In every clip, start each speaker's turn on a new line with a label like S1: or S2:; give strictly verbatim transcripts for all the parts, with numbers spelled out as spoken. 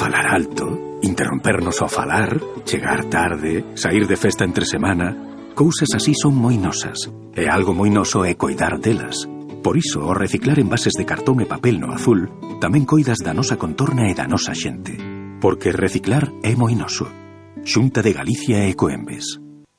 S1: falar alto, interrompernos ao falar, chegar tarde, sair de festa entre semana... Cousas así son moi nosas, e algo moi noso é coidar delas. Por iso, ao reciclar envases de cartón e papel no azul, tamén coidas da nosa contorna e da nosa xente. Porque reciclar é moi noso. Xunta de Galicia e Ecoembes.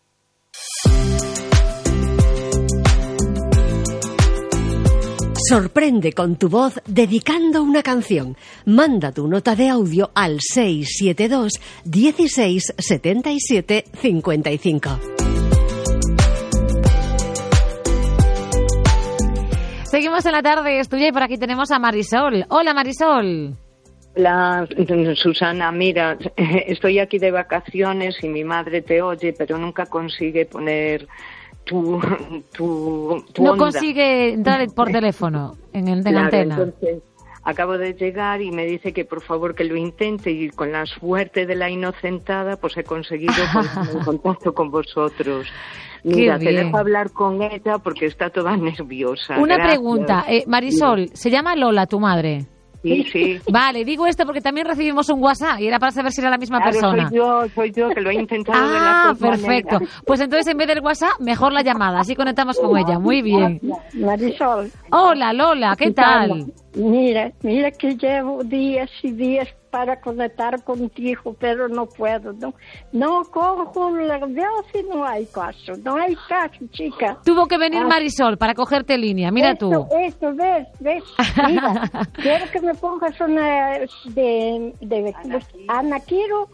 S2: Sorprende con tu voz dedicando una canción. Manda tu nota de audio al seis siete dos, dieciséis, setenta y siete, cincuenta y cinco.
S3: Seguimos en la tarde, es tuya, y por aquí tenemos a Marisol. Hola, Marisol.
S4: Hola, Susana, mira, estoy aquí de vacaciones y mi madre te oye, pero nunca consigue poner tu, tu, tu
S3: No
S4: onda.
S3: consigue entrar por teléfono en el de la
S4: Claro,
S3: antena.
S4: entonces, acabo de llegar y me dice que por favor que lo intente, y con la suerte de la inocentada pues he conseguido ponerme en contacto con vosotros. Mira, te dejo hablar con ella porque está toda nerviosa.
S3: Una
S4: Gracias.
S3: pregunta, eh, Marisol, ¿se llama Lola tu madre?
S4: Sí, sí.
S3: Vale, digo esto porque también recibimos un WhatsApp y era para saber si era la misma
S4: Claro,
S3: persona.
S4: soy yo, soy yo que lo he intentado de las
S3: Ah,
S4: dos
S3: perfecto.
S4: maneras.
S3: Pues entonces en vez del WhatsApp, mejor la llamada, así conectamos con ella. Muy bien.
S5: Marisol.
S3: Hola, Lola, ¿qué tal?
S5: Mira, mira que llevo días y días para conectar contigo, pero no puedo. No, no cojo la voz y no hay caso. No hay caso, chica.
S3: Tuvo que venir
S5: Ah.
S3: Marisol para cogerte línea, mira
S5: esto,
S3: tú.
S5: Esto, ves, ves. Mira, quiero que me pongas una de, de Ana, quiero...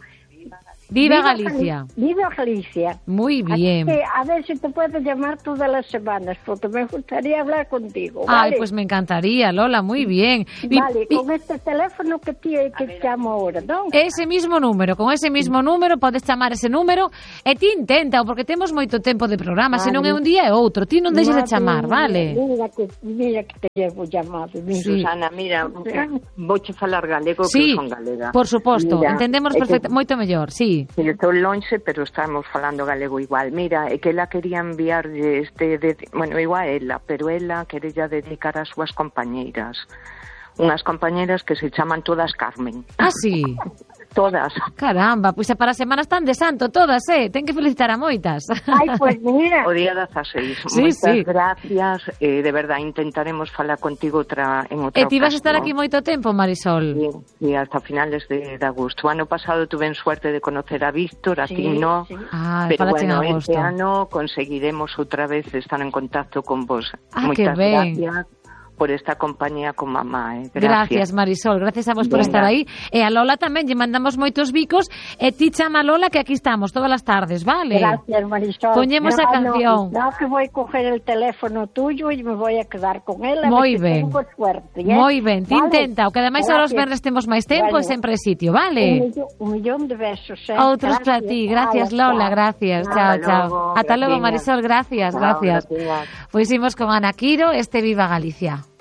S3: Viva Galicia.
S5: Gali- Viva Galicia.
S3: Muy bien.
S5: Así que, a ver si te puedo llamar todas las semanas, porque me gustaría hablar contigo.
S3: Ay,
S5: ¿vale?
S3: pues me encantaría, Lola, muy bien. Y-
S5: Vale,
S3: y-
S5: con este teléfono que te, que te llamo ahora, non?
S3: Ese mismo número, con ese mismo número, podes chamar ese número e ti intenta, porque temos moito tempo de programa, se non é un día é outro, ti non deixes de chamar, vale?
S5: Mira que, mira que te llevo llamado. Mira.
S3: Sí.
S4: Susana, mira, vouche falar galego,
S3: Sí,
S4: que son galega.
S3: por suposto,
S4: Mira,
S3: entendemos
S4: é que-
S3: perfecto, moito mellor, sí.
S4: Sí, estou lonxe, pero estamos falando galego igual. Mira, é que ela quería enviarlle este... De, bueno, igual ela, pero ela querella dedicar ás súas compañeiras. Unhas compañeiras que se chaman todas Carmen.
S3: Ah, sí.
S4: Todas.
S3: Caramba, pois pues para a semana están de santo todas, eh? Ten que felicitar a moitas.
S5: Ai, pues mira.
S4: O día dezaseis.
S3: Sí,
S4: Moitas
S3: sí.
S4: gracias. Eh, de verdad, intentaremos falar contigo outra, en outra
S3: E ti vas a estar
S4: ocasión.
S3: aquí moito tempo, Marisol?
S4: Sí, sí, hasta finales de, de agosto. O ano pasado tuve suerte de conocer a Víctor, a
S5: Sí,
S4: ti no.
S5: sí.
S3: Ah,
S4: Pero
S3: falache en
S4: bueno,
S3: agosto.
S4: este ano conseguiremos outra vez estar en contacto con vos.
S3: Ah,
S4: Moitas
S3: que ben.
S4: gracias por esta compañía con mamá. Eh.
S3: Gracias, Marisol, gracias a vos por
S4: Venga.
S3: estar aí. E a Lola tamén, lle mandamos moitos bicos. E ti chama a Lola que aquí estamos todas as tardes, vale?
S5: Gracias, Marisol.
S3: Poñemos a
S5: No,
S3: canción.
S5: No, no, que voy a coger el teléfono tuyo y me voy a quedar con él. A
S3: Moi
S5: ver si
S3: ben.
S5: tengo suerte, ¿eh?
S3: Moi ben, ti
S5: Vale.
S3: intenta, o que ademais ahora os
S5: Gracias.
S3: venres temos máis tempo e
S5: Bueno.
S3: sempre hai sitio,
S5: Un
S3: vale?
S5: millón, un millón de besos, ¿eh?
S3: Outros para ti, gracias
S5: Hala,
S3: Lola,
S5: chao.
S3: gracias,
S4: Hasta
S3: chao, chao.
S4: logo,
S3: Ata logo
S4: graciñas.
S3: Marisol, gracias,
S4: Chao,
S3: gracias.
S4: graciñas.
S3: Pois imos con Ana Quiro, este Viva Galicia.